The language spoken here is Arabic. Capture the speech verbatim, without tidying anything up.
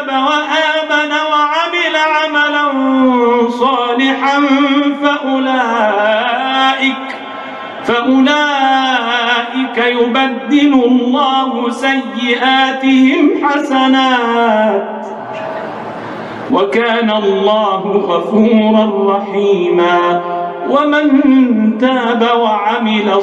وآمن وعمل عملا صالحا فأولئك فأولئك يبدل الله سيئاتهم حسنات وكان الله غفورا رحيما. ومن تاب وعمل